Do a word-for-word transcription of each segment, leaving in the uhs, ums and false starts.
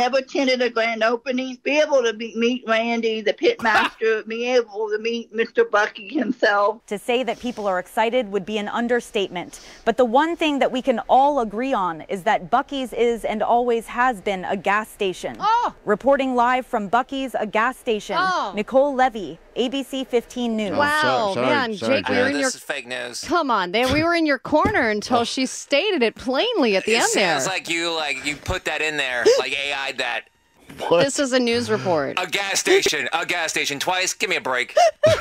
never attended a grand opening. Be able to be, meet Randy, the pit master, be able to meet Mister Bucky himself. To say that people are excited would be an understatement. But the one thing that we can all agree on is that Buc-ee's is and always has been a gas station. Oh. Reporting live from Buc-ee's, a gas station, oh. Nicole Levy, A B C fifteen News. Oh, Wow, sorry, man, sorry, Jake, sorry, we were Jan. in your... This is fake news. Come on, they, we were in your corner until she stated it plainly at the It end there. sounds like you like you put that in there, like A I'd that. What? This is a news report. A gas station, a gas station twice. Give me a break.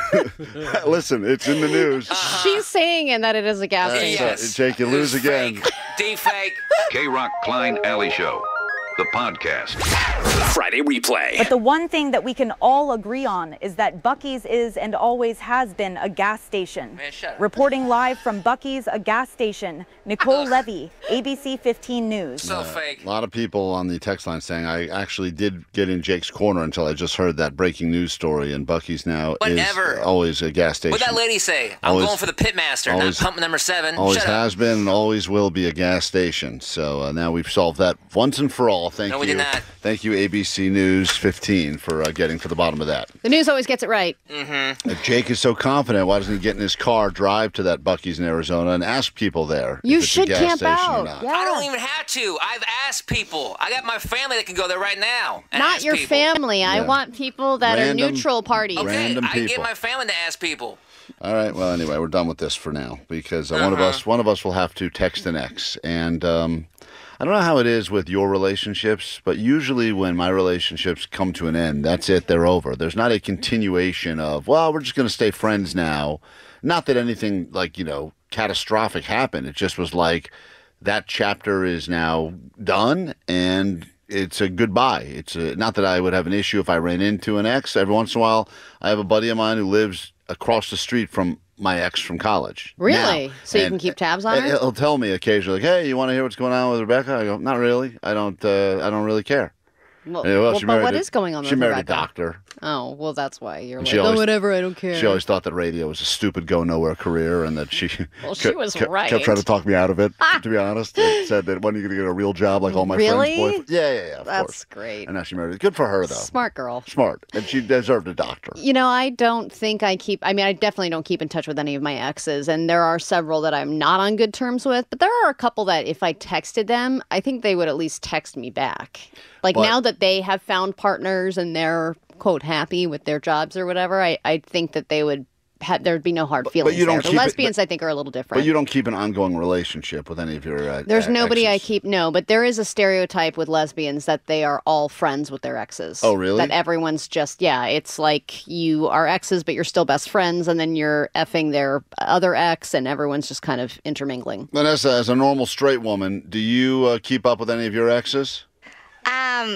Listen, it's in the news. Uh-huh. She's saying it that it is a gas Uh, station. Yes. Jake, you lose It's again. Fake. D-fake. K-Rock Klein Alley Show, the podcast. Friday replay. But the one thing that we can all agree on is that Buc-ee's is and always has been a gas station. Man, shut up. Reporting live from Buc-ee's, a gas station, Nicole Levy, A B C fifteen News. So fake. A lot of people on the text line saying I actually did get in Jake's corner until I just heard that breaking news story, and Buc-ee's now Whatever. is always a gas station. What'd that lady say? I'm Always- going for the pitmaster, always- not pump number seven. Always Shut has up. been and always will be a gas station. So uh, now we've solved that once and for all. Thank No, you. we did not. Thank you, A B C News fifteen, for uh, getting to the bottom of that. The news always gets it right. If Jake is so confident, why doesn't he get in his car, drive to that Buc-ee's in Arizona, and ask people there You if it's a should gas camp station or out. not? Yeah. I don't even have to. I've asked people. I got my family that can go there right now. and Not ask your people. family. I Yeah. want people that Random- are neutral parties. Okay, Random I can get people. my family to ask people. All right. Well, anyway, we're done with this for now because uh, one of Uh-huh. us, one of us, will have to text an ex, and um, I don't know how it is with your relationships, but usually when my relationships come to an end, that's it. They're over. There's not a continuation of, well, we're just going to stay friends now. Not that anything like you know catastrophic happened. It just was like that chapter is now done and. It's a goodbye. It's a, not that I would have an issue if I ran into an ex. Every once in a while, I have a buddy of mine who lives across the street from my ex from college. Really? Now. So you And- can keep tabs on and her? He'll tell me occasionally, like, "Hey, you want to hear what's going on with Rebecca?" I go, "Not really. I don't. Uh, I don't really care." Well, Yeah, well, well, she but married what a- is going on She with married Rebecca? a doctor. Oh, well, that's why you're And like, she oh, always- whatever, I don't care. She always thought that radio was a stupid go nowhere career, and that she Well, she kept- was kept, right. kept trying to talk me out of it. To be honest, it said that when are you going to get a real job like all my Really? friends' boyfriends? Yeah, yeah, yeah. Of That's course. great. And now she married. Good for her though. Smart girl. Smart, and she deserved a doctor. You know, I don't think I keep, I mean, I definitely don't keep in touch with any of my exes, and there are several that I'm not on good terms with, but there are a couple that if I texted them, I think they would at least text me back. Like But- now that they have found partners and they're, quote, happy with their jobs or whatever, I, I think that they would, ha- there'd be no hard feelings you don't there. The keep it- lesbians, I think, are a little different. But you don't keep an ongoing relationship with any of your. Uh, There's uh, nobody I exes. keep, no, but there is a stereotype with lesbians that they are all friends with their exes. Oh, really? That everyone's just, yeah, it's like you are exes, but you're still best friends, and then you're effing their other ex, and everyone's just kind of intermingling. Vanessa, as a normal straight woman, do you uh, keep up with any of your exes? Um,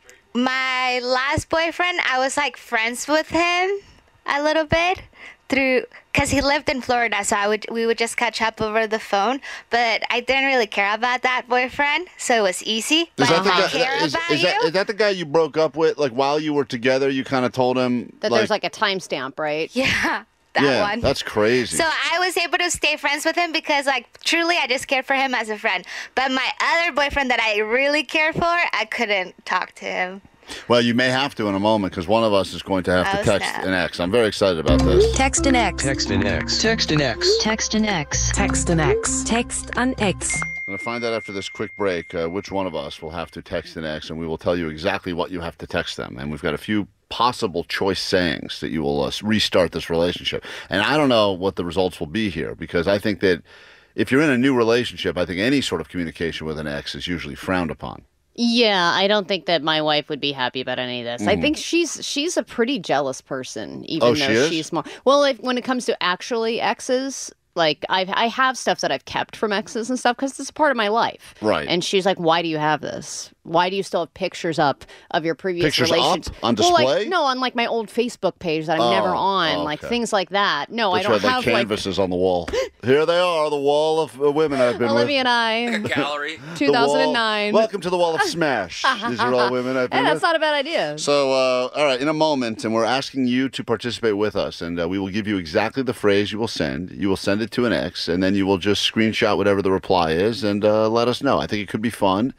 my last boyfriend, I was like friends with him a little bit through, cause he lived in Florida, so I would we would just catch up over the phone. But I didn't really care about that boyfriend, so it was easy. But that the I guy- care is- about is that- you. is that the guy you broke up with? Like while you were together, you kind of told him That there's like a timestamp, right? Yeah, that yeah, one. that's crazy. So I was able to stay friends with him because, like, truly, I just cared for him as a friend. But my other boyfriend that I really cared for, I couldn't talk to him. Well, you may have to in a moment because one of us is going to have to Oh, text snap. an ex. I'm very excited about this. Text an X. Text an X. Text an X. Text an X. Text an X. Text an X. I'm going to find out after this quick break uh, which one of us will have to text an ex, and we will tell you exactly what you have to text them. And we've got a few possible choice sayings that you will uh, restart this relationship. And I don't know what the results will be here because I think that if you're in a new relationship, I think any sort of communication with an ex is usually frowned upon. Yeah, I don't think that my wife would be happy about any of this. I think she's she's a pretty jealous person, even Oh, though she is? she's more. Well, if, when it comes to actually exes, like I've I have stuff that I've kept from exes and stuff because it's a part of my life. Right. And she's like, "Why do you have this? Why do you still have pictures up of your previous Pictures relations?" up? On Well, like, display? no, on like my old Facebook page that I'm never Oh, on, oh, like okay. things like that. No, That's I don't right, have like canvases on the wall. Here they are, the wall of uh, women I've been like Olivia with. and I, Gallery. The wall- two thousand nine. Welcome to the wall of smash. These are all women I've been Hey, that's with. not a bad idea. So, uh, all right, in a moment, and we're asking you to participate with us, and uh, we will give you exactly the phrase you will send. You will send it to an ex, and then you will just screenshot whatever the reply is and uh, let us know. I think it could be fun.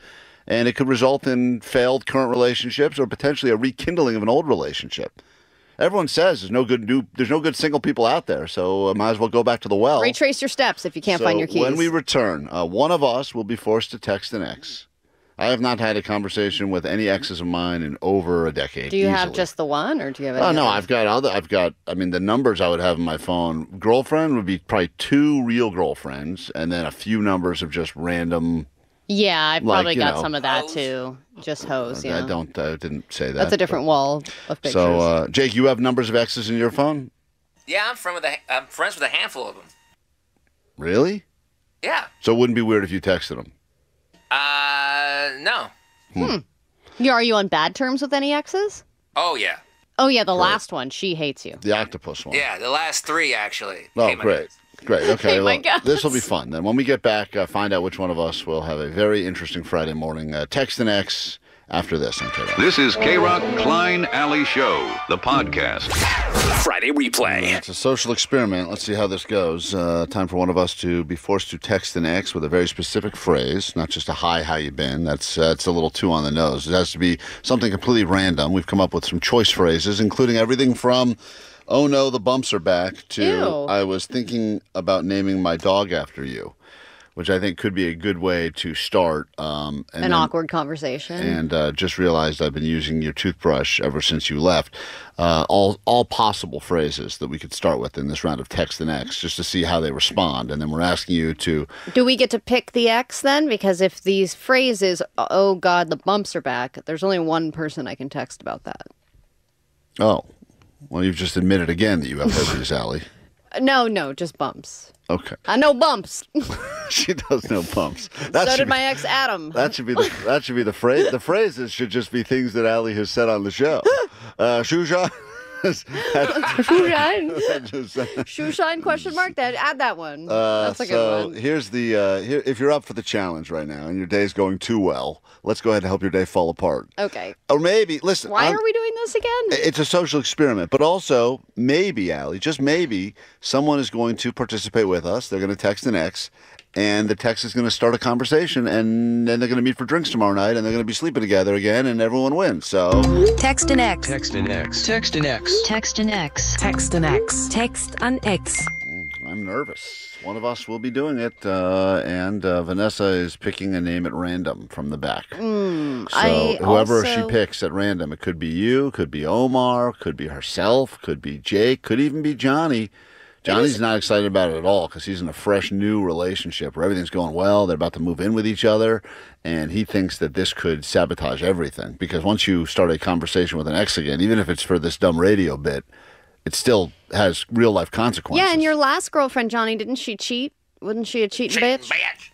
and it could result in failed current relationships or potentially a rekindling of an old relationship. Everyone says there's no good new, there's no good single people out there, so I might as well go back to the well. Retrace your steps if you can't So find your keys. when we return, uh, one of us will be forced to text an ex. I have not had a conversation with any exes of mine in over a decade. do you have easily. just the one, or do you have? Oh any no, others? I've got other. I've got. I mean, the numbers I would have in my phone. Girlfriend would be probably two real girlfriends, and then a few numbers of just random. Yeah, I like, probably you got know, some of that too. Just hoes. Yeah. I don't. I didn't say that. That's a different wall of pictures. So, uh, Jake, you have numbers of exes in your phone? Yeah, I'm friend with a, I'm friends with a handful of them. Really? Yeah. So it wouldn't be weird if you texted them. Uh, no. Hmm. You are you on bad terms with any exes? Oh yeah. Oh yeah, the last one. She hates you. The octopus one. Yeah, the last three actually. Oh, Hey, my great. Great. Okay. Hey, my well, guts. this will be fun. Then when we get back, uh, find out which one of us will have a very interesting Friday morning. Uh, text an ex after this on K-Rock. This is K-Rock Klein Alley Show, the podcast. Friday replay. It's a social experiment. Let's see how this goes. Uh, time for one of us to be forced to text an ex with a very specific phrase, not just a hi, how you been. That's uh, it's a little too on the nose. It has to be something completely random. We've come up with some choice phrases, including everything from "Oh no, the bumps are back" to Ew. "I was thinking about naming my dog after you," which I think could be a good way to start. Um, and An then- awkward conversation. And uh, just realized I've been using your toothbrush ever since you left. Uh, all all possible phrases that we could start with in this round of Text and X, just to see how they respond. And then we're asking you to. Do we get to pick the ex then? Because if these phrases, "Oh God, the bumps are back," there's only one person I can text about that. Oh, well, you've just admitted again that you have herpes, Allie. No, no, just bumps. Okay, I know bumps. she does no bumps. That so should did be- my ex Adam. That should be the that should be the phrase. The phrases should just be things that Allie has said on the show. Uh, Shusha. Shoeshine? Shoeshine question mark? That add that one. Uh, That's a good so one. here's the uh, here, if you're up for the challenge right now and your day's going too well, let's go ahead and help your day fall apart. Okay. Or maybe listen. Why I'm- are we doing this again? It's a social experiment, but also maybe, Allie, just maybe, someone is going to participate with us. They're going to text an ex, and the text is going to start a conversation, and then they're going to meet for drinks tomorrow night, and they're going to be sleeping together again, and everyone wins. So Text an X. Text an X. Text an X. Text an X. Text an X. Text an X. I'm nervous. One of us will be doing it, uh, and uh, Vanessa is picking a name at random from the back. Mm, So I whoever also- she picks at random, it could be you, could be Omar, could be herself, could be Jake, could even be Johnny. Johnny's not excited about it at all because he's in a fresh new relationship where everything's going well. They're about to move in with each other, and he thinks that this could sabotage everything because once you start a conversation with an ex again, even if it's for this dumb radio bit, it still has real life consequences. Yeah, and your last girlfriend, Johnny, didn't she cheat? Wasn't she a cheating bitch?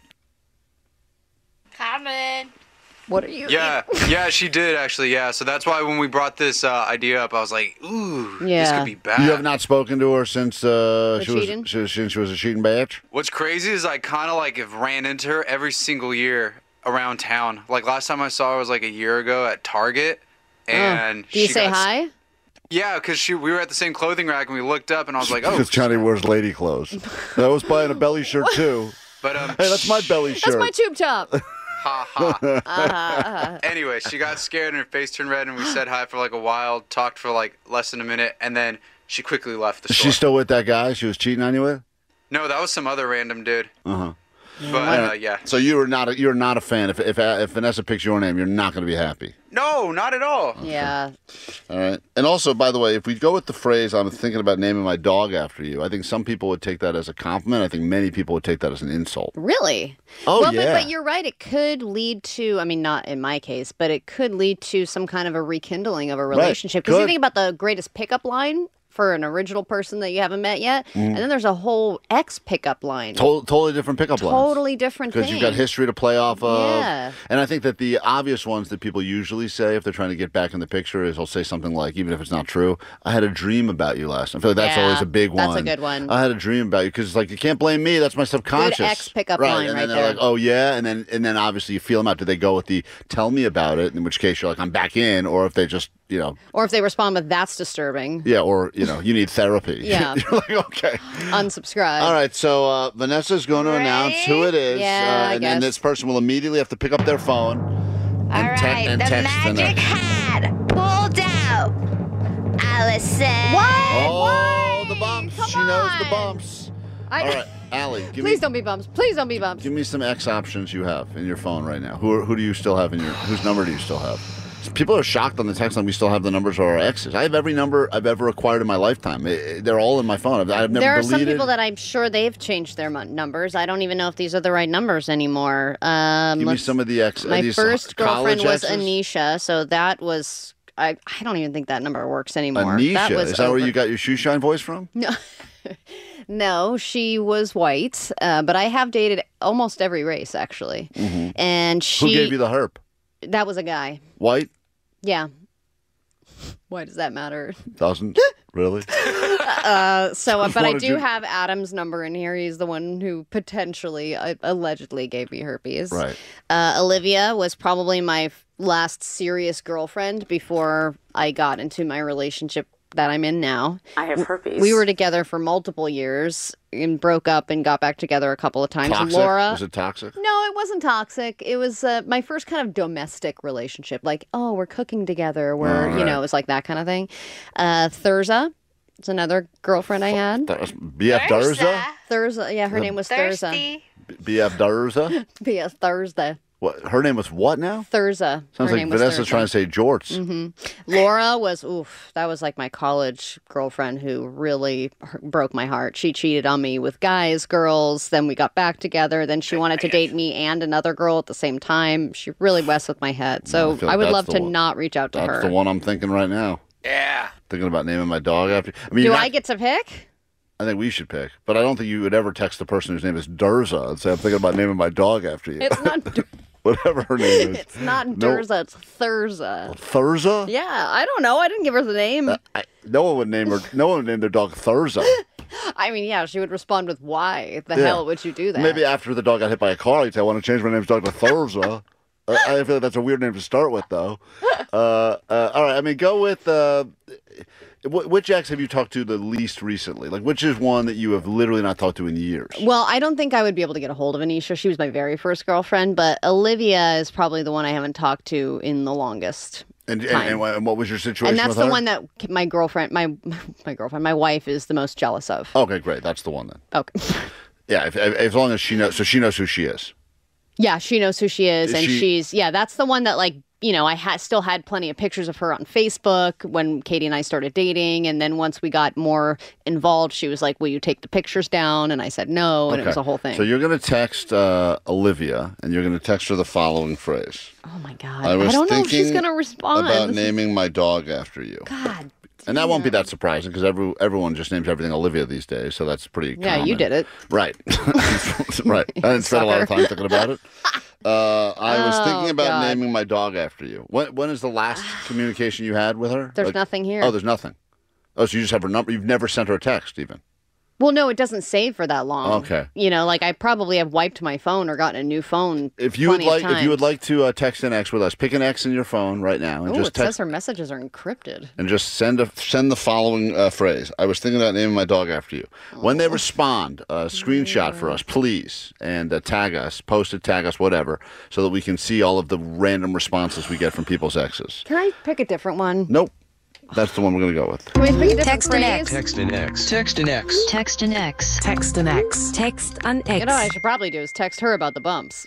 Carmen. What are you? Yeah, yeah, she did actually. Yeah, so that's why when we brought this uh, idea up, I was like, "Ooh, this Yeah. could be bad." You have not spoken to her since uh, The she was cheating? she, since she was a cheating bitch. What's crazy is I kind of like have ran into her every single year around town. Like last time I saw her was like a year ago at Target, and Oh. Do you she say got- hi? Yeah, because she we were at the same clothing rack and we looked up and I was like, "Oh." Because Johnny wears lady clothes. I was buying a belly shirt too. But um, Hey, that's my belly That's shirt. my tube top. ha ha. Uh-huh, uh-huh. Anyway, she got scared and her face turned red, and we said hi for like a while, talked for like less than a minute, and then she quickly left the Is store. she still with that guy she was cheating on you with? No, that was some other random dude. Uh huh. But uh, yeah. So you are not a, you're not a fan. If if if Vanessa picks your name, you're not going to be happy. No, not at all. Yeah. All right. And also, by the way, if we go with the phrase "I'm thinking about naming my dog after you," I think some people would take that as a compliment. I think many people would take that as an insult. Really? Oh, well, yeah. but, but you're right. It could lead to, I mean, not in my case, but it could lead to some kind of a rekindling of a relationship. Because you Could. think about the greatest pickup line for an original person that you haven't met yet, Mm. and then there's a whole ex pickup line. To- totally different pickup lines. Totally different Because thing. you've got history to play off of. Yeah. And I think that the obvious ones that people usually say if they're trying to get back in the picture is they'll say something like, even if it's not true, "I had a dream about you last night." I feel like that's Yeah, always a big one. that's a good one. I had a dream about you because it's like, you can't blame me. That's my subconscious. ex pickup right. line and right then they're there. like, oh, yeah. And then and then obviously you feel them out. Do they go with the "tell me about it," in which case you're like, "I'm back in," or if they just, you know, Or if they respond with, "That's disturbing," yeah, or, you know, "you need therapy." Yeah. You're like, okay. unsubscribe. All right, so uh, Vanessa's going to announce who it is, Yeah, uh, I and then guess. this person will immediately have to pick up their phone All And te- right, and the text the magic next. hat pulled out. Allison. Oh, the bumps. She knows the bumps. I- All right, Allie, give Please me don't be bumps. Please don't be bumps. give me some X options you have in your phone right now. Who are, who do you still have in your whose number do you still have? People are shocked on the text line we still have the numbers of our exes. I have every number I've ever acquired in my lifetime. It- it- they're all in my phone. I've, I've never There are deleted. some people that I'm sure they've changed their mon- numbers. I don't even know if these are the right numbers anymore. Um, Give me let's- some of the ex. My these first college girlfriend was exes? Anisha, so that was. I, I don't even think that number works anymore. Anisha. That was Is that where over. you got your shoe shine voice from? No. No, she was white, uh, but I have dated almost every race actually. Mhm. And she Who gave you the herp? That was a guy. White? Yeah. Why does that matter? Doesn't really. Uh, so, Just but I wanted do you- have Adam's number in here. He's the one who potentially, uh, allegedly gave me herpes. Right. Uh, Olivia was probably my f- last serious girlfriend before I got into my relationship that I'm in now. I have herpes. We were together for multiple years and broke up and got back together a couple of times. Toxic? Laura. Was it toxic? No, it wasn't toxic. It was uh, my first kind of domestic relationship. Like, oh, we're cooking together. We're, All you right. know, it was like that kind of thing. Uh, Thurza. It's another girlfriend I had. That was B F Durza? Thurza. Yeah, her name was Thurza. Thirsty. B F Durza? Be a Thursday. What? Her name was what now? Thurza. Sounds Her like name was Vanessa Thurza. trying to say jorts. hmm Laura was, oof, that was like my college girlfriend who really h- broke my heart. She cheated on me with guys, girls. Then we got back together. Then she wanted to date me and another girl at the same time. She really messed with my head. So I feel I like would that's love the to one. not reach out to That's her. the one I'm thinking right now. Yeah. Thinking about naming my dog after. I mean, Do you're I not- get to pick? I think we should pick, but I don't think you would ever text the person whose name is Durza and say, "I'm thinking about naming my dog after you." It's not. Dur- Whatever her name is. it's not No. Durza. It's Thurza. Thurza? Yeah, I don't know. I didn't give her the name. I, no one would name her. No one would name their dog Thurza. I mean, yeah, she would respond with, "Why the Yeah. hell would you do that?" Maybe after the dog got hit by a car, you'd say, "I want to change my name's dog to Thurza." I, I feel like that's a weird name to start with, though. Uh, uh, all right, I mean, go with. Uh, wh- which ex have you talked to the least recently? Like, which is one that you have literally not talked to in years? Well, I don't think I would be able to get a hold of Anisha. She was my very first girlfriend, but Olivia is probably the one I haven't talked to in the longest. And and, time. and, wh- and what was your situation And that's with the her? one that my girlfriend, my my girlfriend, my wife is the most jealous of. Okay, great. That's the one then. Okay. Yeah, if, if, as long as she knows, so she knows who she is. Yeah, she knows who she is, Is and she- she's yeah. That's the one that like you know I had still had plenty of pictures of her on Facebook when Katie and I started dating, and then once we got more involved, she was like, "Will you take the pictures down?" And I said no, and it was a whole thing. So you're going to text uh, Olivia, and you're going to text her the following phrase. Oh my god! I was don't know if she's thinking gonna respond. about This is- naming my dog after you. God. And that won't be that surprising because every, everyone just names everything Olivia these days, so that's pretty Yeah, common. you did it. Right. Right. I didn't spend a lot of Sucker. time thinking about it. Uh, I was Oh, thinking about God. naming my dog after you. When, when is the last communication you had with her? There's Like- nothing here. Oh, there's nothing. Oh, so you just have her number. You've never sent her a text even. Well, no, it doesn't save for that long. Okay. You know, like I probably have wiped my phone or gotten a new phone. If you would plenty of like, if you would times. like to uh, text an X with us, pick an X in your phone right now and Oh, just it says text her messages are encrypted. and just send a send the following uh, phrase. I was thinking about naming my dog after you. When Oh. they respond, a screenshot for us, please, and uh, tag us, post it, tag us, whatever, so that we can see all of the random responses we get from people's exes. Can I pick a different one? Nope, that's the one we're gonna go with. Can we pick a different Text an phrase? X. Text an X. Text an X. Text an X. Text an X. Text an X. You know what I should probably do is text her about the bumps.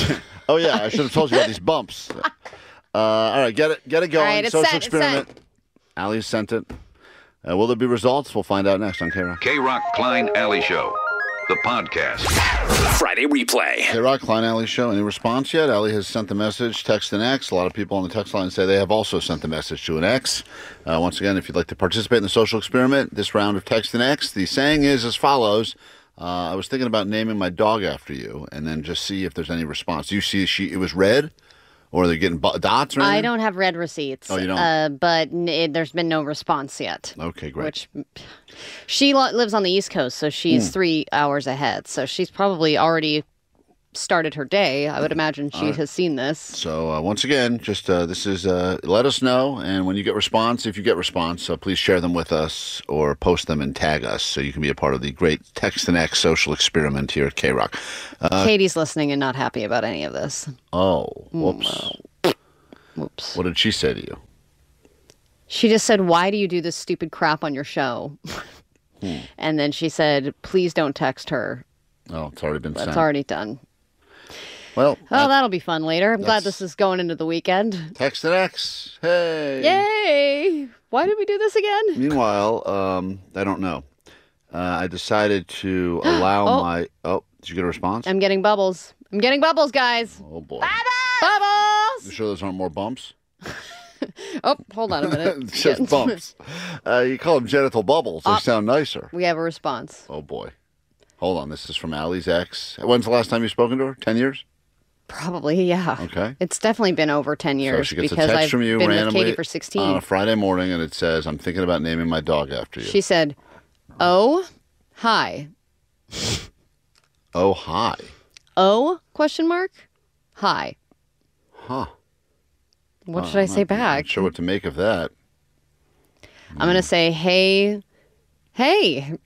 Oh yeah, I should have told you about these bumps. Uh, all right, get it, get it going. All right, it's Social sent, it's experiment. Allie sent it. Uh, will there be results? We'll find out next on K-Rock. K-Rock Klein Alley Show, the podcast. Friday replay. K-Rock Klein Alley Show. Any response yet? Allie has sent the message, text an X. A lot of people on the text line say they have also sent the message to an X. Uh, once again, if you'd like to participate in the social experiment, this round of text an X, the saying is as follows. Uh, I was thinking about naming my dog after you, and then just see if there's any response. Do you see she it was red, or are they getting bu- dots or anything? I don't have read receipts. Oh, you don't? Uh, but n- it, there's been no response yet. Okay, great. Which she lo- lives on the East Coast, so she's Hmm. three hours ahead. So she's probably already started her day. I would imagine she All right. has seen this. So uh, once again, just uh, this is uh, let us know, and when you get response, if you get response, uh, please share them with us or post them and tag us, so you can be a part of the great Text and X social experiment here at K Rock. Uh, Katie's listening and not happy about any of this. oh, whoops. Whoops. What did she say to you? She just said, why do you do this stupid crap on your show? Hmm. And then she said, please don't text her. Oh, it's already been That's sent. already done. Well, oh, that, that'll be fun later. I'm glad that's- this is going into the weekend. Text an ex. Hey. Yay! Why did we do this again? Meanwhile, um, I don't know. Uh, I decided to allow Oh. my. Oh, did you get a response? I'm getting bubbles. I'm getting bubbles, guys. Oh boy. Bubbles! You sure those aren't more bumps? Oh, hold on a minute. It's just bumps. Uh, you call them genital bubbles. They Uh, sound nicer. We have a response. Oh boy. Hold on. This is from Allie's ex. When's the last time you've spoken to her? Ten years? Probably, yeah. Okay. It's definitely been over ten So years she gets a because text I've from you been with randomly Katie for sixteen. on a Friday morning, and it says, "I'm thinking about naming my dog after you." She said, "Oh, hi." Oh, hi. Oh, question mark? Hi. Huh. What Well, should I I'm say not- I'm back? not sure what to make of that. I'm going to say, hey, hey,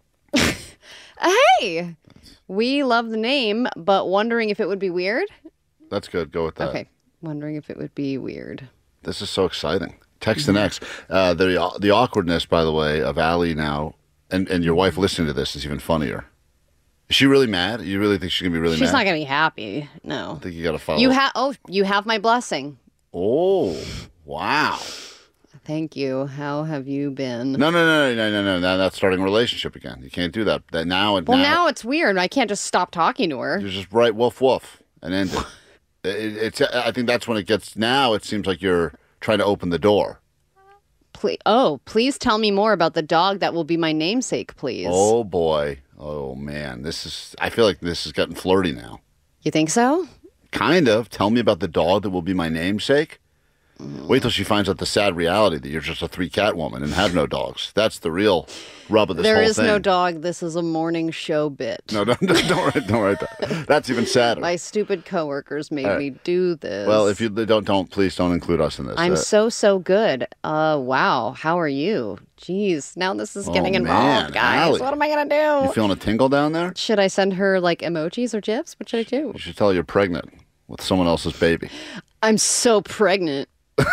hey, we love the name, but wondering if it would be weird. That's good. Go with that. Okay. Wondering if it would be weird. This is so exciting. Text the next. Uh, the the awkwardness, by the way, of Allie now, and, and your wife listening to this is even funnier. Is she really mad? You really think she's gonna be really She's mad? not going to be happy. No. I think you got to follow. You have, oh, you have my blessing. Oh, wow. Thank you. How have you been? No, no, no, no, no, no. Now that's starting a relationship again. You can't do that. That now and Well, now, now it's weird. I can't just stop talking to her. you just write woof woof and end it. it. It's. I think that's when it gets. Now it seems like you're trying to open the door. Please, oh, please tell me more about the dog that will be my namesake, please. Oh boy. Oh man. This is. I feel like this is getting flirty now. You think so? Kind of. Tell me about the dog that will be my namesake. Wait till she finds out the sad reality that you're just a three cat woman and have no dogs. That's the real rub of this There whole is thing. no dog. This is a morning show bit. No, don't, don't, don't, write, don't write that. That's even sadder. My stupid coworkers made All right. me do this. Well, if you don't, don't please don't include us in this. I'm Uh, so so good. Uh, wow. How are you? Jeez, now this is Oh, getting involved, man, guys. Allie. What am I gonna do? You feeling a tingle down there? Should I send her like emojis or gifs? What should I do? You should tell her you're pregnant with someone else's baby. I'm so pregnant.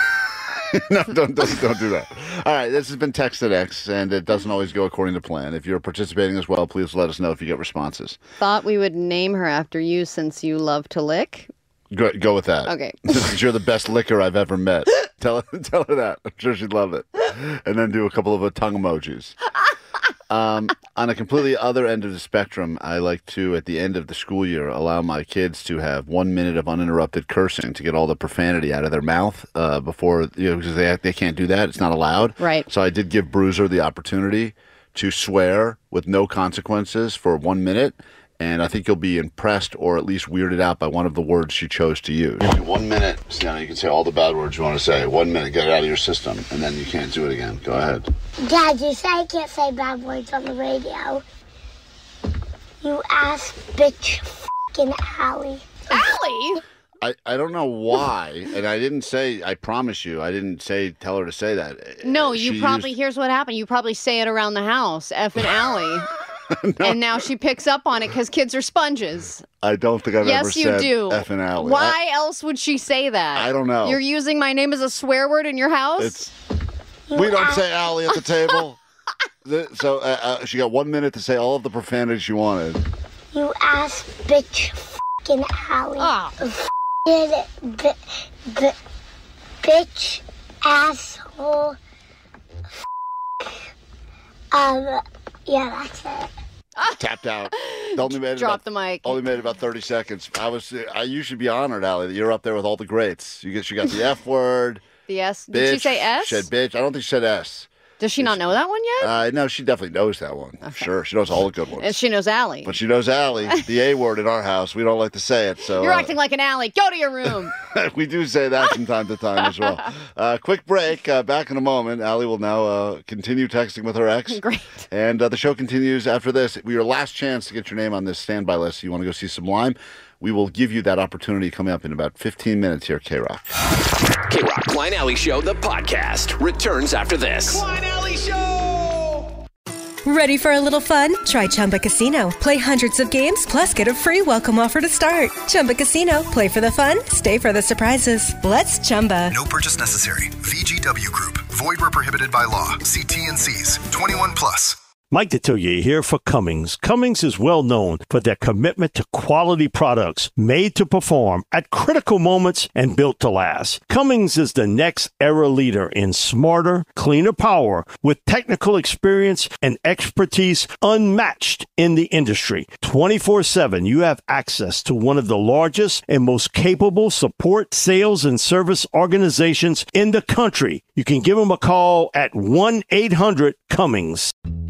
No, don't, don't don't do that. All right, this has been Texted X, and it doesn't always go according to plan. If you're participating as well, please let us know if you get responses. Thought we would name her after you since you love to lick. Go, go with that. Okay. Since you're the best licker I've ever met. Tell her, tell her that. I'm sure she'd love it. And then do a couple of uh, tongue emojis. Um, on a completely other end of the spectrum, I like to, at the end of the school year, allow my kids to have one minute of uninterrupted cursing to get all the profanity out of their mouth uh, before, you know, because they, they can't do that. It's not allowed. Right. So I did give Bruiser the opportunity to swear with no consequences for one minute. And I think you'll be impressed or at least weirded out by one of the words she chose to use. One minute, Sienna, you can say all the bad words you want to say. One minute, get it out of your system, and then you can't do it again. Go ahead. Dad, you say I can't say bad words on the radio. You ass bitch f***ing Allie. Allie? I, I don't know why, and I didn't say, I promise you, I didn't say, tell her to say that. No, She you probably, used- here's what happened. You probably say it around the house, F and Allie. And now she picks up on it because kids are sponges. I don't think I've ever Yes, you said do. F and Allie. Why else would she say that? I don't know. You're using my name as a swear word in your house? It's We don't say Allie at the table. The- so uh, uh, she got one minute to say all of the profanity she wanted. You ass bitch f***ing Allie. Ah. F***ing b- b- bitch asshole. F- um, yeah, that's it. Tapped out. Only made it Drop about, the mic. Only made it about thirty seconds. I was. I, you should be honored, Allie, that you're up there with all the greats. You get. You got the F word. The S. Bitch, Did she say S? She said bitch. I don't think she said S. Does she not know that one yet? Uh, no, she definitely knows that one. For sure. She knows all the good ones. And she knows Allie. But she knows Allie, the A word in our house. We don't like to say it. So You're uh, acting like an Allie. Go to your room. we do say that from time to time as well. Uh, quick break. Uh, back in a moment. Allie will now uh, continue texting with her ex. Great. And uh, the show continues after this. Your last chance to get your name on this standby list. You want to go see Sublime? We will give you that opportunity coming up in about fifteen minutes here at K-Rock. K-Rock Klein Alley Show, the podcast, returns after this. Klein Alley Show! Ready for a little fun? Try Chumba Casino. Play hundreds of games, plus get a free welcome offer to start. Chumba Casino. Play for the fun, stay for the surprises. Let's Chumba. No purchase necessary. V G W Group. Void where prohibited by law. See T N Cs. twenty-one plus. Mike Detillier here for Cummings. Cummings is well known for their commitment to quality products made to perform at critical moments and built to last. Cummings is the next era leader in smarter, cleaner power with technical experience and expertise unmatched in the industry. twenty-four seven, you have access to one of the largest and most capable support, sales, and service organizations in the country. You can give them a call at one eight hundred Cummings.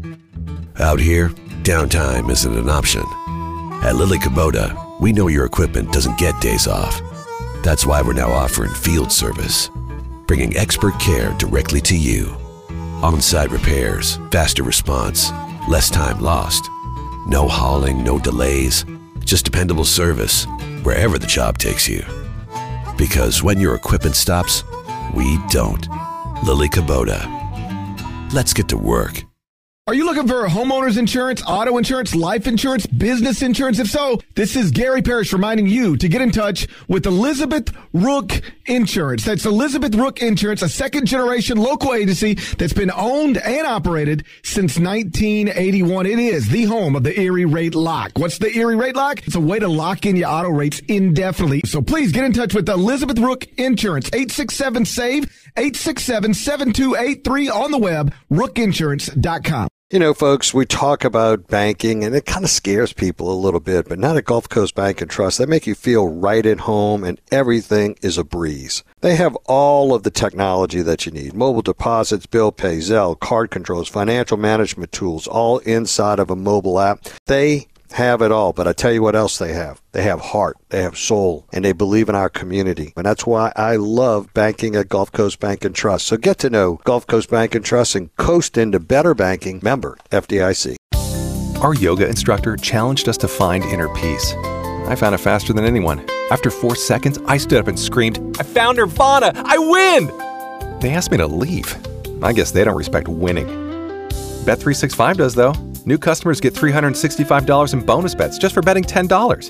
Out here, downtime isn't an option. At Lily Kubota, we know your equipment doesn't get days off. That's why we're now offering field service, bringing expert care directly to you. On-site repairs, faster response, less time lost. No hauling, no delays, just dependable service wherever the job takes you. Because when your equipment stops, we don't. Lily Kubota. Let's get to work. Are you looking for homeowners insurance, auto insurance, life insurance, business insurance? If so, this is Gary Parrish reminding you to get in touch with Elizabeth Rook Insurance. That's Elizabeth Rook Insurance, a second-generation local agency that's been owned and operated since nineteen eighty-one. It is the home of the Erie Rate Lock. What's the Erie Rate Lock? It's a way to lock in your auto rates indefinitely. So please get in touch with Elizabeth Rook Insurance, eight six seven, S A V E, eight six seven, seven two eight three on the web, rook insurance dot com. You know, folks, we talk about banking, and it kind of scares people a little bit, but not at Gulf Coast Bank and Trust. They make you feel right at home, and everything is a breeze. They have all of the technology that you need. Mobile deposits, bill pay, Zelle, card controls, financial management tools, all inside of a mobile app. They have it all, but I tell you what else they have. They have heart, they have soul, and they believe in our community. And that's why I love banking at Gulf Coast Bank and Trust. So get to know Gulf Coast Bank and Trust and coast into better banking. Member F D I C. Our yoga instructor challenged us to find inner peace. I found it faster than anyone. After four seconds, I stood up and screamed, "I found Nirvana! I win!" They asked me to leave. I guess they don't respect winning. Bet three sixty-five does, though. New customers get three hundred sixty-five dollars in bonus bets just for betting ten dollars.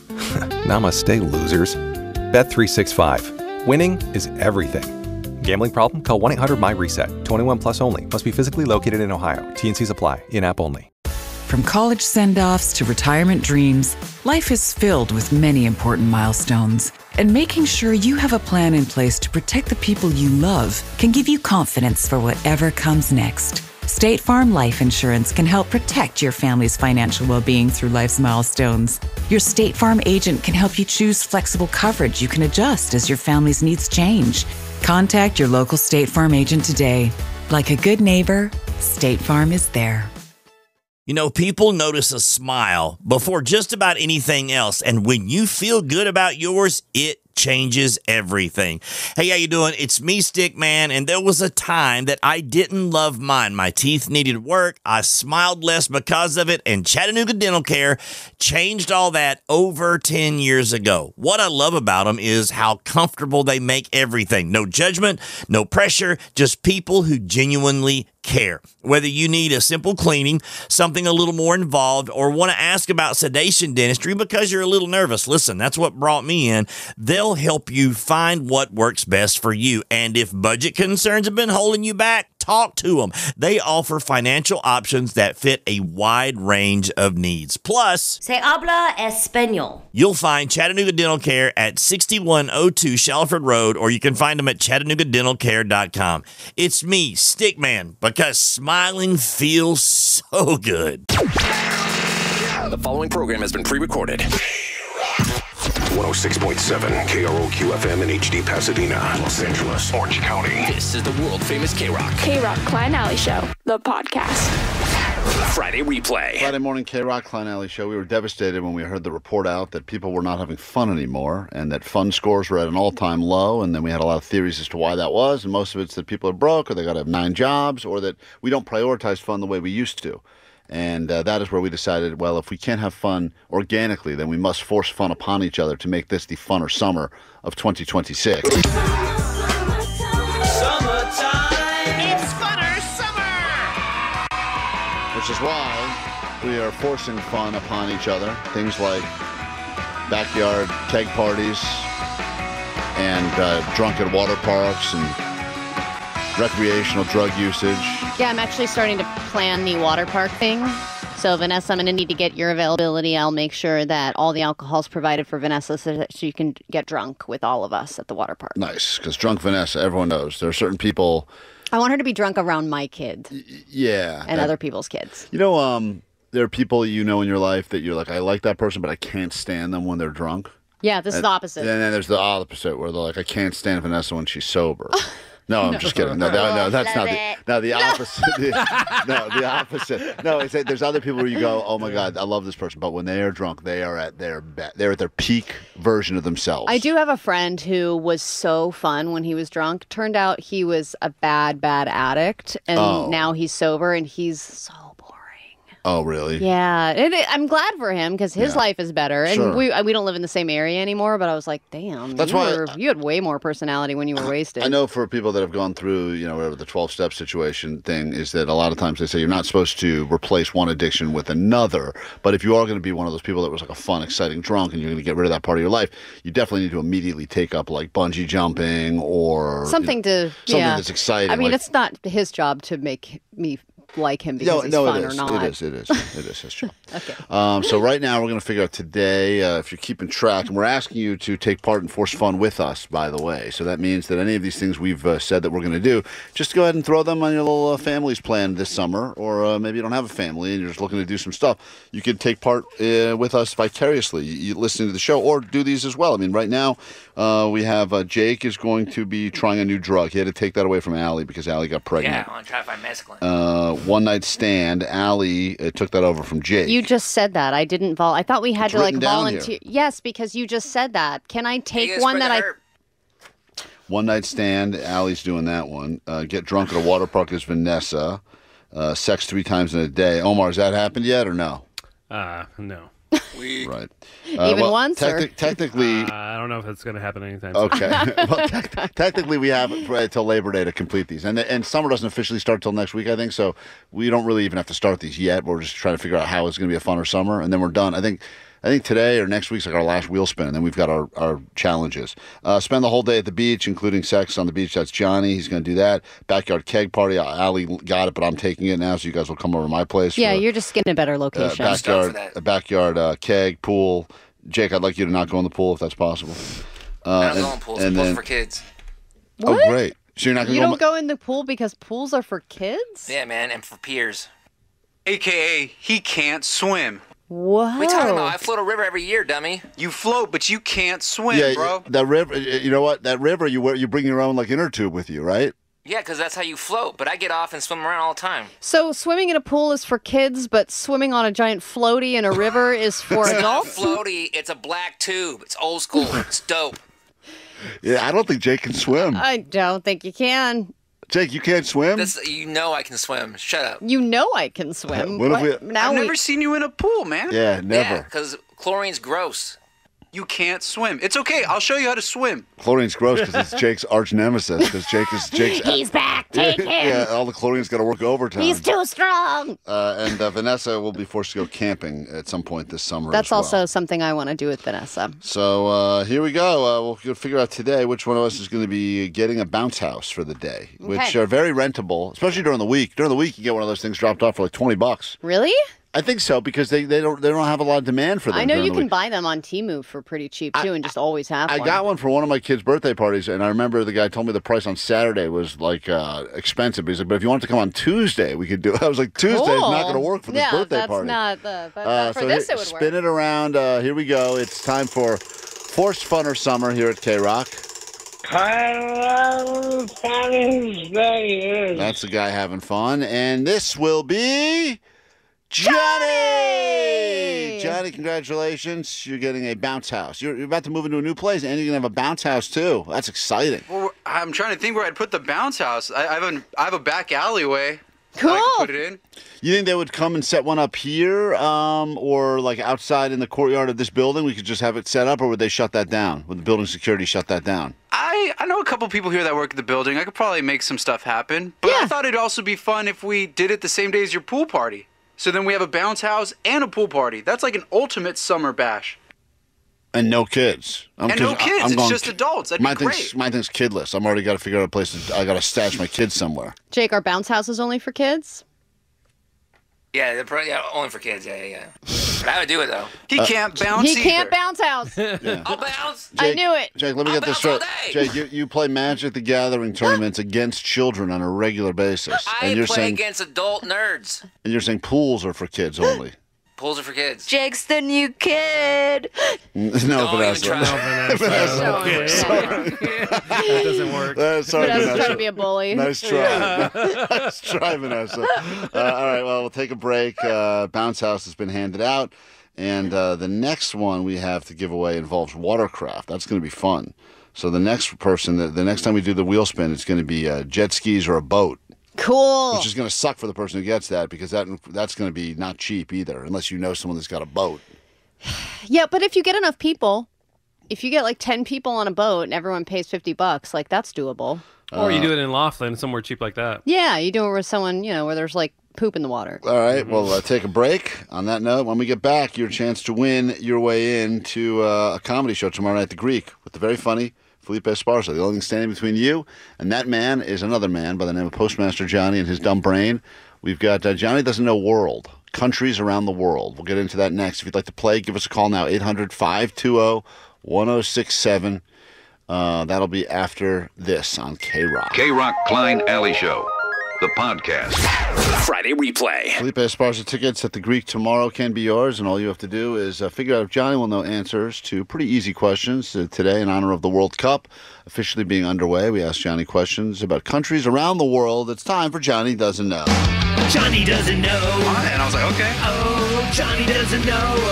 Namaste, losers. Bet three sixty-five. Winning is everything. Gambling problem? Call one eight hundred M Y reset. twenty-one plus only. Must be physically located in Ohio. T and Cs apply. In-app only. From college send-offs to retirement dreams, life is filled with many important milestones. And making sure you have a plan in place to protect the people you love can give you confidence for whatever comes next. State Farm Life Insurance can help protect your family's financial well-being through life's milestones. Your State Farm agent can help you choose flexible coverage you can adjust as your family's needs change. Contact your local State Farm agent today. Like a good neighbor, State Farm is there. You know, people notice a smile before just about anything else, and when you feel good about yours, it changes everything. Hey, how you doing? It's me, Stickman, and there was a time that I didn't love mine. My teeth needed work. I smiled less because of it, and Chattanooga Dental Care changed all that over ten years ago. What I love about them is how comfortable they make everything. No judgment, no pressure, just people who genuinely care. Whether you need a simple cleaning, something a little more involved, or want to ask about sedation dentistry because you're a little nervous, listen, that's what brought me in. They'll help you find what works best for you. And if budget concerns have been holding you back, talk to them. They offer financial options that fit a wide range of needs. Plus, Se habla español. You'll find Chattanooga Dental Care at sixty-one oh two Shalford Road, or you can find them at chattanooga dental care dot com. It's me, Stickman, because smiling feels so good. The following program has been pre-recorded. one oh six point seven K R O Q F M in H D Pasadena, Los Angeles, Orange County. This is the world-famous K-Rock. K-Rock Klein Alley Show, the podcast. Friday replay. Friday morning K-Rock Klein Alley Show. We were devastated when we heard the report out that people were not having fun anymore and that fun scores were at an all-time low. And then we had a lot of theories as to why that was. And most of it's that people are broke or they got to have nine jobs or that we don't prioritize fun the way we used to. And uh, that is where we decided, well, if we can't have fun organically, then we must force fun upon each other to make this the funner summer of twenty twenty-six. which is why we are forcing fun upon each other. Things like backyard keg parties and uh, drunken water parks and recreational drug usage. Yeah, I'm actually starting to plan the water park thing. So, Vanessa, I'm going to need to get your availability. I'll make sure that all the alcohol's provided for Vanessa so that she can get drunk with all of us at the water park. Nice, because drunk Vanessa, everyone knows. There are certain people... I want her to be drunk around my kids. Yeah. And that, other people's kids. You know, um, there are people you know in your life that you're like, I like that person, but I can't stand them when they're drunk. Yeah, this and, is the opposite. And then there's the opposite where they're like, I can't stand Vanessa when she's sober. No, I'm no. just kidding. No, no, no that's Love not it. the, no, the opposite. The, no, the opposite. No, it's that there's other people where you go, oh my God, I love this person, but when they are drunk, they are at their be- they're at their peak version of themselves. I do have a friend who was so fun when he was drunk. Turned out he was a bad, bad addict, and Oh. now he's sober, and he's so Oh, really? yeah. And it, I'm glad for him because his Yeah. life is better, and Sure. we we don't live in the same area anymore. But I was like, damn, That's you, why were, you had way more personality when you were wasted. I know for people that have gone through, you know, whatever the twelve-step situation thing is that a lot of times they say you're not supposed to replace one addiction with another. But if you are going to be one of those people that was like a fun, exciting drunk and you're going to get rid of that part of your life, you definitely need to immediately take up like bungee jumping or something you know, to something yeah. that's exciting. I mean, like, it's not his job to make me like him because no, he's no, fun it or is. not. It is. It is. It is his job. Okay. Um, so right now we're going to figure out today uh, if you're keeping track, and we're asking you to take part in Force Fun with us. By the way, so that means that any of these things we've uh, said that we're going to do, just go ahead and throw them on your little uh, family's plan this summer, or uh, maybe you don't have a family and you're just looking to do some stuff. You can take part uh, with us vicariously, you, you listening to the show, or do these as well. I mean, right now uh, we have uh, Jake is going to be trying a new drug. He had to take that away from Allie because Allie got pregnant. Yeah, I want to try to find mescaline. Uh, one night stand. Allie uh, took that over from Jake. You just said that. I didn't vol. I thought we had It's to like written down volunteer. here. Yes, because you just said that. Can I take guys one spread that the I? herb. One night stand. Allie's doing that one. Uh, get drunk at a water park is Vanessa. Uh, sex three times in a day. Omar, has that happened yet or no? Uh, no. Right. Even once, or- techni- technically, Uh, I don't know if it's going to happen anytime soon. okay. well, te- technically, we have until Labor Day to complete these, and and summer doesn't officially start till next week, I think. So we don't really even have to start these yet. We're just trying to figure out how it's going to be a funner summer, and then we're done. I think. I think today or next week's like our last wheel spin, and then we've got our, our challenges. Uh, spend the whole day at the beach, including sex on the beach. That's Johnny. He's going to do that. Backyard keg party. Allie got it, but I'm taking it now, so you guys will come over to my place. Yeah, for, you're just getting a better uh, location. backyard, a backyard uh, keg pool. Jake, I'd like you to not go in the pool if that's possible. Uh, I don't and, go in pools. and Pools then- for kids. What? Oh, great. So you're not going You to go. don't go in the pool because pools are for kids. Yeah, man, and for peers. A K A he can't swim. Whoa. What are you talking about? I float a river every year, dummy. You float, but you can't swim, yeah, bro. that river. You know what? That river. You wear, you bring your own like inner tube with you, right? Yeah, because that's how you float. But I get off and swim around all the time. So swimming in a pool is for kids, but swimming on a giant floaty in a river is for It's not adults. floaty. It's a black tube. It's old school. It's dope. Yeah, I don't think Jake can swim. I don't think you can. Jake, you can't swim. This, you know I can swim. Shut up. You know I can swim. What if we- now I've we- never seen you in a pool, man. Yeah, never. Yeah, because chlorine's gross. You can't swim. It's okay. I'll show you how to swim. Chlorine's gross because it's Jake's arch nemesis. Because Jake is Jake's. He's back. Take him. yeah, all the chlorine's got to work overtime. He's too strong. Uh, and uh, Vanessa will be forced to go camping at some point this summer. That's as well. also something I want to do with Vanessa. So uh, here we go. Uh, we'll figure out today which one of us is going to be getting a bounce house for the day, which Okay. are very rentable, especially during the week. During the week, you get one of those things dropped off for like twenty bucks. Really? I think so because they, they don't they don't have a lot of demand for them. I know during you the can week. buy them on Temu for pretty cheap too, and just always have I one. got one for one of my kids' birthday parties, and I remember the guy told me the price on Saturday was like uh, expensive. He's like, "But if you want to come on Tuesday, we could do it." I was like, "Tuesday's Cool. not going to work for this yeah, birthday that's party." not the. But Uh, for so this, here- it would spin work. it around. Uh, here we go. It's time for Forced Funner Summer here at K Rock. That's the guy having fun, and this will be Johnny. Johnny, congratulations! You're getting a bounce house. You're, you're about to move into a new place, and you're gonna have a bounce house too. That's exciting. Well, I'm trying to think where I'd put the bounce house. I, I have a, I have a back alleyway. Cool. I can put it in. You think they would come and set one up here, um, or like outside in the courtyard of this building? We could just have it set up, or would they shut that down? Would the building security shut that down? I, I know a couple people here that work at the building. I could probably make some stuff happen. But I thought it'd also be fun if we did it the same day as your pool party. So then we have a bounce house and a pool party. That's like an ultimate summer bash. And no kids. I'm And no kid- kids. I'm It's going just ki- adults. That'd my be thing's, great. My thing's kidless. I'm already got to figure out a place. To, I got to stash my kids somewhere. Jake, are bounce houses only for kids? Yeah, they're probably yeah, only for kids. Yeah, yeah, yeah. But I would do it though. He Uh, can't bounce He can't bounce house. I'll bounce. I knew it. Jake, let me get this straight. Jake, you, you play Magic the Gathering tournaments against children on a regular basis, I and you're play saying against adult nerds. and you're saying pools are for kids only. Pools are for kids. Jake's the new kid. no, Don't Vanessa. even try. No, Vanessa. Okay. Sorry. That doesn't work. Uh, sorry, Vanessa's Vanessa. trying to be a bully. Nice try. nice try, Vanessa. Uh, all right, well, we'll take a break. Uh, Bounce House has been handed out. And uh, the next one we have to give away involves watercraft. That's going to be fun. So the next person, the, the next time we do the wheel spin, it's going to be uh, jet skis or a boat. Cool. Which is going to suck for the person who gets that because that that's going to be not cheap either, unless you know someone that's got a boat. Yeah, but if you get enough people, if you get like ten people on a boat and everyone pays fifty bucks, like that's doable. Or you do it in Laughlin, somewhere cheap like that. Yeah, you do it with someone, you know, where there's like poop in the water. All right, well, uh, take a break. On that note, when we get back, your chance to win your way into uh, a comedy show tomorrow night at the Greek with the very funny Felipe Esparza. The only thing standing between you and that man is another man by the name of Postmaster Johnny and his dumb brain. We've got uh, Johnny Doesn't Know World, countries around the world. We'll get into that next. If you'd like to play, give us a call now, eight hundred, five two zero, one zero six seven. Uh, that'll be after this on K-Rock. K-Rock Klein Alley Show, the podcast. Friday replay. Felipe Esparza tickets at the Greek tomorrow can be yours, and all you have to do is uh, figure out if Johnny will know answers to pretty easy questions uh, today in honor of the World Cup officially being underway. We ask Johnny questions about countries around the world. It's time for Johnny Doesn't Know. Johnny doesn't know. And I was like, okay. Oh, Johnny doesn't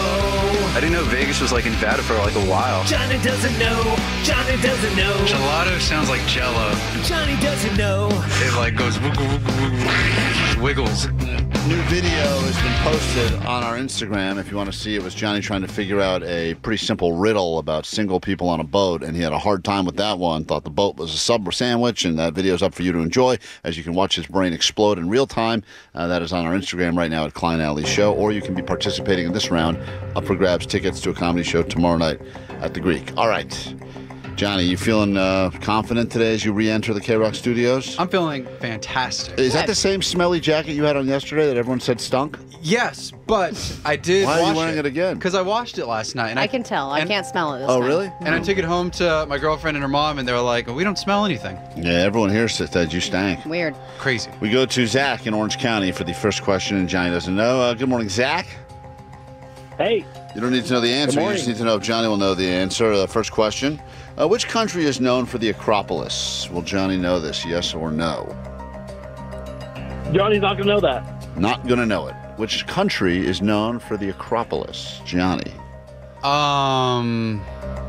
know. I didn't know Vegas was like in Nevada for like a while. Johnny doesn't know. Johnny doesn't know. Gelato sounds like Jello. Johnny doesn't know. It like goes wiggle, wiggle, wiggle, wiggles. New video has been posted on our Instagram. If you want to see, it was Johnny trying to figure out a pretty simple riddle about single people on a boat, and he had a hard time with that one. Thought the boat was a sub sandwich, and that video is up for you to enjoy as you can watch his brain explode in real time. Uh, that is on our Instagram right now at Klein Alley Show, or you can be participating in this round up for grabs tickets to a comedy show tomorrow night at the Greek. All right. Johnny, you feeling uh, confident today as you re-enter the K-Rock studios? I'm feeling fantastic. Is that the same smelly jacket you had on yesterday that everyone said stunk? Yes, but I did Why are wash you wearing it again? Because I washed it last night. And I, I can tell. I and- can't smell it this Oh, time. really? And I took it home to my girlfriend and her mom, and they were like, we don't smell anything. Yeah, everyone here said you stank. Weird. Crazy. We go to Zach in Orange County for the first question, and Johnny doesn't know. Uh, good morning, Zach. Hey. You don't need to know the answer. Good You morning. just need to know if Johnny will know the answer. Uh, first question. Uh, which country is known for the Acropolis? Will Johnny know this, yes or no? Johnny's not going to know that. Not going to know it. Which country is known for the Acropolis? Johnny. Um,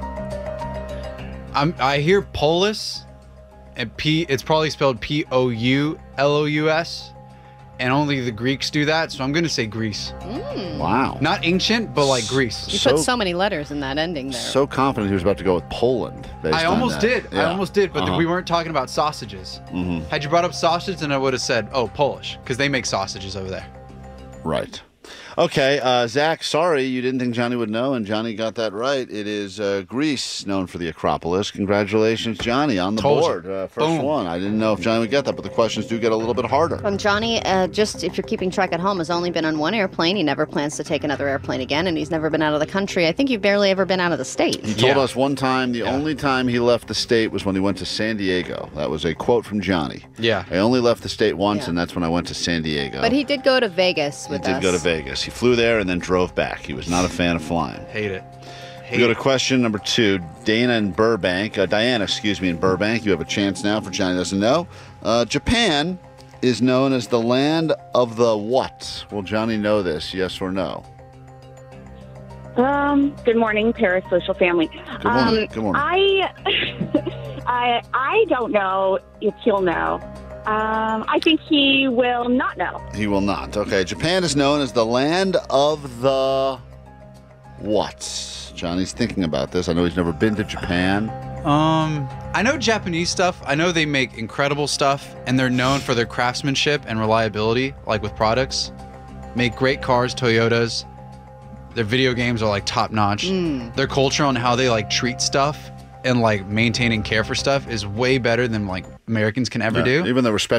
I'm, I hear Polis, and P. It's probably spelled P O U L O U S, and only the Greeks do that. So I'm going to say Greece. Mm. Wow. Not ancient, but like Greece. You put so many letters in that ending there. So confident he was about to go with Poland. based I on almost that. did. I Yeah. almost did, but Uh-huh. we weren't talking about sausages. Mhm. Had you brought up sausage, then I would have said, "Oh, Polish," because they make sausages over there. Right. Okay, uh, Zach, sorry you didn't think Johnny would know, and Johnny got that right. It is uh, Greece, known for the Acropolis. Congratulations, Johnny, on the Told you. board. Uh, first Boom. one. I didn't know if Johnny would get that, but the questions do get a little bit harder. Um, Johnny, uh, just if you're keeping track at home, has only been on one airplane. He never plans to take another airplane again, and he's never been out of the country. I think you've barely ever been out of the state. He told us one time the only time he left the state was when he went to San Diego. That was a quote from Johnny. Yeah. I only left the state once, Yeah. and that's when I went to San Diego. But he did go to Vegas He with did us. go to Vegas. He flew there and then drove back. He was not a fan of flying. Hate it. We go to question number two. Dana in Burbank. Uh, Diana, excuse me, in Burbank. You have a chance now for Johnny Doesn't Know. Uh, Japan is known as the land of the what? Will Johnny know this, yes or no? Um, good morning, Parasocial family. Good morning. Um, Good morning. I, I, I don't know if he'll know. Um, I think he will not know. He will not. Okay. Japan is known as the land of the what? Johnny's thinking about this. I know he's never been to Japan. Um, I know Japanese stuff. I know they make incredible stuff, and they're known for their craftsmanship and reliability, like with products. make great cars, Toyotas. Their video games are like top notch. Mm. Their culture on how they like treat stuff and like maintain and care for stuff is way better than like Americans can ever Yeah, do. Even the respect